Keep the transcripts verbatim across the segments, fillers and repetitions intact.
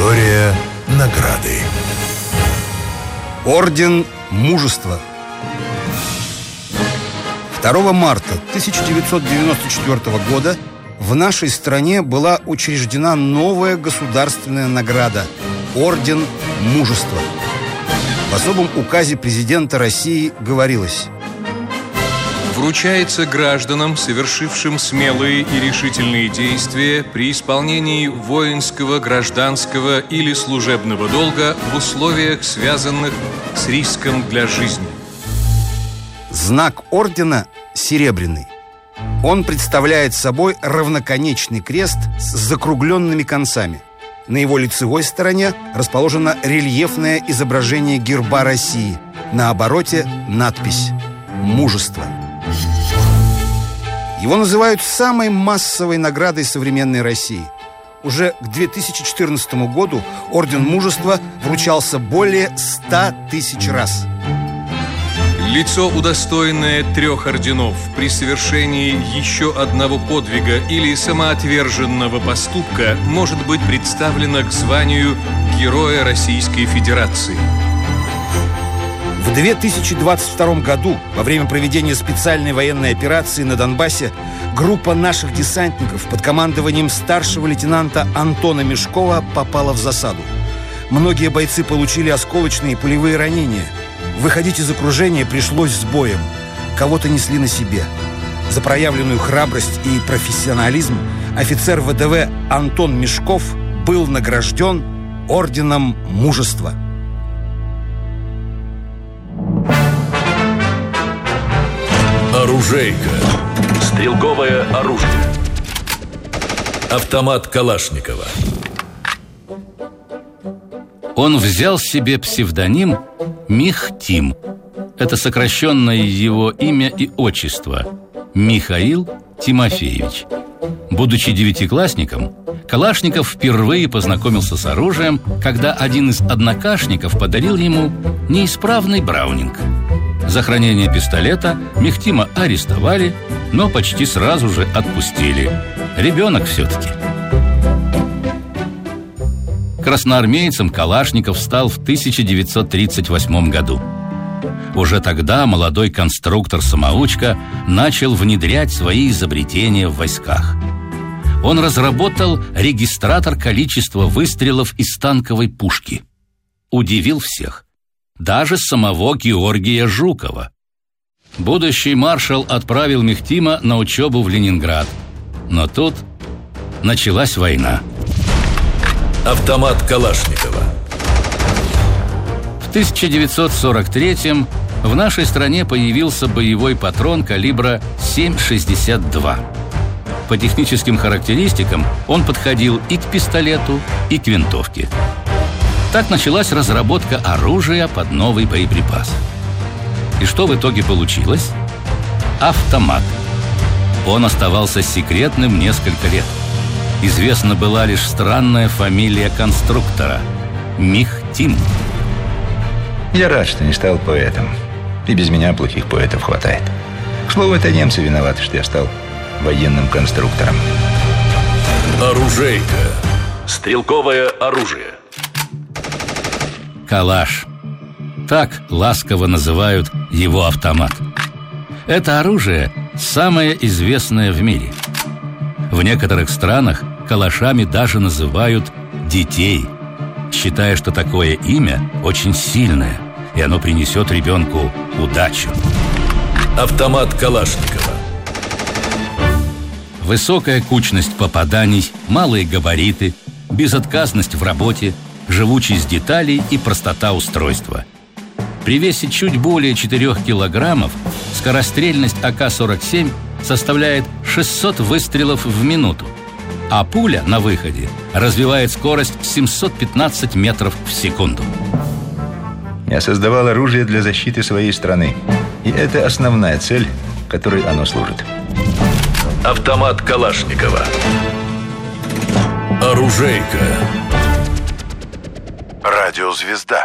История награды. Орден Мужества. второго марта тысяча девятьсот девяносто четвёртого года в нашей стране была учреждена новая государственная награда – Орден Мужества. В особом указе президента России говорилось: вручается гражданам, совершившим смелые и решительные действия при исполнении воинского, гражданского или служебного долга в условиях, связанных с риском для жизни. Знак ордена серебряный. Он представляет собой равноконечный крест с закругленными концами. На его лицевой стороне расположено рельефное изображение герба России. На обороте надпись «Мужество». Его называют самой массовой наградой современной России. Уже к две тысячи четырнадцатому году Орден Мужества вручался более ста тысяч раз. Лицо, удостоенное трех орденов при совершении еще одного подвига или самоотверженного поступка, может быть представлено к званию Героя Российской Федерации. В две тысячи двадцать втором году, во время проведения специальной военной операции на Донбассе, группа наших десантников под командованием старшего лейтенанта Антона Мешкова попала в засаду. Многие бойцы получили осколочные и пулевые ранения. Выходить из окружения пришлось с боем. Кого-то несли на себе. За проявленную храбрость и профессионализм офицер ВДВ Антон Мешков был награжден Орденом Мужества. Оружейка. Стрелковое оружие. Автомат Калашникова. Он взял себе псевдоним Михтим. Это сокращенное его имя и отчество – Михаил Тимофеевич. Будучи девятиклассником, Калашников впервые познакомился с оружием, когда один из однокашников подарил ему неисправный браунинг. За хранение пистолета Михтима арестовали, но почти сразу же отпустили. Ребенок все-таки. Красноармейцем Калашников стал в тысяча девятьсот тридцать восьмом году. Уже тогда молодой конструктор-самоучка начал внедрять свои изобретения в войсках. Он разработал регистратор количества выстрелов из танковой пушки. Удивил всех. Даже самого Георгия Жукова. Будущий маршал отправил Михтима на учебу в Ленинград. Но тут началась война. Автомат Калашникова. В тысяча девятьсот сорок третьем в нашей стране появился боевой патрон калибра семь шестьдесят два. По техническим характеристикам он подходил и к пистолету, и к винтовке. Так началась разработка оружия под новый боеприпас. И что в итоге получилось? Автомат. Он оставался секретным несколько лет. Известна была лишь странная фамилия конструктора – Михтим. Я рад, что не стал поэтом. И без меня плохих поэтов хватает. К слову, это немцы виноваты, что я стал военным конструктором. Оружейка. Стрелковое оружие. Калаш. Так ласково называют его автомат. Это оружие самое известное в мире. В некоторых странах калашами даже называют детей, считая, что такое имя очень сильное, и оно принесет ребенку удачу. Автомат Калашникова. Высокая кучность попаданий, малые габариты, безотказность в работе, живучесть деталей и простота устройства. При весе чуть более четырёх килограммов скорострельность А К сорок семь составляет шестьсот выстрелов в минуту, а пуля на выходе развивает скорость семьсот пятнадцать метров в секунду. Я создавал оружие для защиты своей страны. И это основная цель, которой оно служит. Автомат Калашникова. Оружейка. Радиозвезда.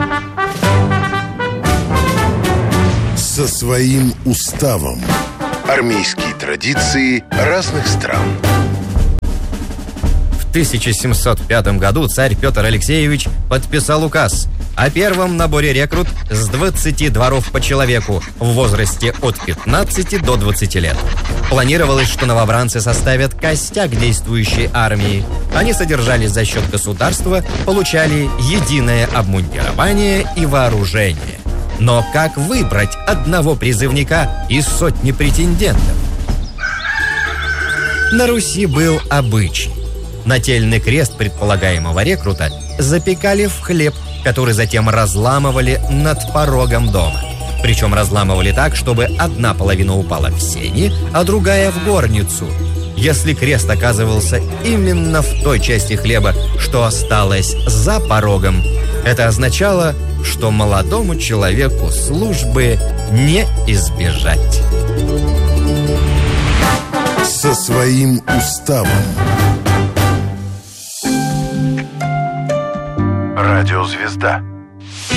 Со своим уставом. Армейские традиции разных стран. В тысяча семьсот пятом году царь Петр Алексеевич подписал указ о первом наборе рекрут с двадцати дворов по человеку в возрасте от пятнадцати до двадцати лет. Планировалось, что новобранцы составят костяк действующей армии. Они содержались за счет государства, получали единое обмундирование и вооружение. Но как выбрать одного призывника из сотни претендентов? На Руси был обычай. Нательный крест предполагаемого рекрута запекали в хлеб, который затем разламывали над порогом дома. Причем разламывали так, чтобы одна половина упала в сени, а другая в горницу. Если крест оказывался именно в той части хлеба, что осталось за порогом, это означало, что молодому человеку службы не избежать. Со своим уставом. Радиозвезда.